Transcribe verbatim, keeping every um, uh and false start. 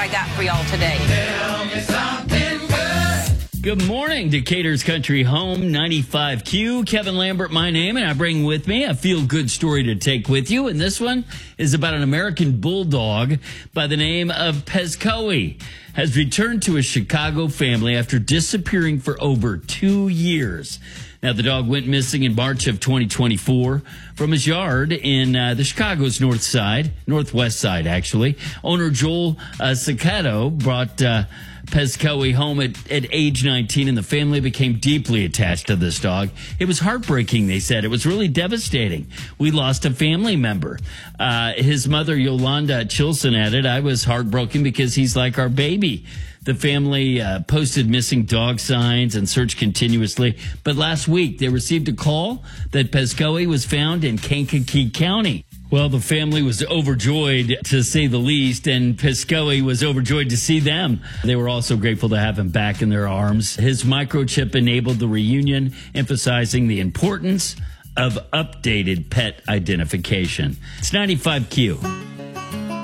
I got for y'all today. Tell me something good. Good morning, Decatur's Country Home, ninety-five Q. Kevin Lambert, my name, and I bring with me a feel-good story to take with you. And this one is about an American bulldog by the name of Pescoe. Has returned to a Chicago family after disappearing for over two years. Now, the dog went missing in March of twenty twenty-four from his yard in uh, the Chicago's north side, northwest side, actually. Owner Joel uh, Ciccato brought uh, Pescoe home at, at age nineteen, and the family became deeply attached to this dog. It was heartbreaking, they said. It was really devastating. We lost a family member. Uh, his mother, Yolanda Chilson, added, I was heartbroken because he's like our baby. The family uh, posted missing dog signs and searched continuously. But last week, they received a call that Pescoe was found in Kankakee County. Well, the family was overjoyed, to say the least, and Pescoe was overjoyed to see them. They were also grateful to have him back in their arms. His microchip enabled the reunion, emphasizing the importance of updated pet identification. It's ninety-five Q.